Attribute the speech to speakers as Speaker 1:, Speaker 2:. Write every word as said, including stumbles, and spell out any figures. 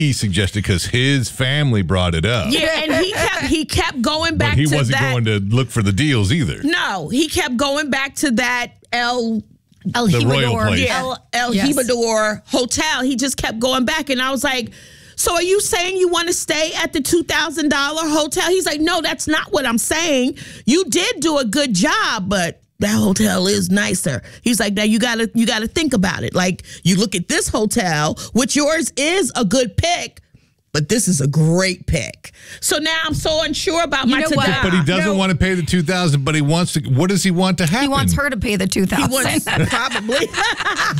Speaker 1: he suggested because his family brought it up.
Speaker 2: Yeah, and he kept he kept going back
Speaker 1: but he
Speaker 2: to
Speaker 1: wasn't
Speaker 2: that.
Speaker 1: going to look for the deals either.
Speaker 2: No, he kept going back to that El
Speaker 3: El
Speaker 1: The royal
Speaker 3: Jimador.
Speaker 1: place.
Speaker 2: yeah, El, El
Speaker 3: Yes.
Speaker 2: Jimador Hotel. He just kept going back, and I was like, so are you saying you want to stay at the two thousand dollars hotel? He's like, no, that's not what I'm saying. You did do a good job, but that hotel is nicer. He's like, now you gotta you gotta think about it. Like, you look at this hotel, which yours is a good pick, but this is a great pick. So now I'm so unsure about
Speaker 3: You
Speaker 2: my
Speaker 3: know
Speaker 2: to
Speaker 3: what?
Speaker 2: die.
Speaker 1: But he doesn't
Speaker 3: No.
Speaker 1: want to pay the two thousand. But he wants to. What does he want to happen?
Speaker 3: He wants her to pay the two
Speaker 2: He
Speaker 3: thousand.
Speaker 2: wants probably.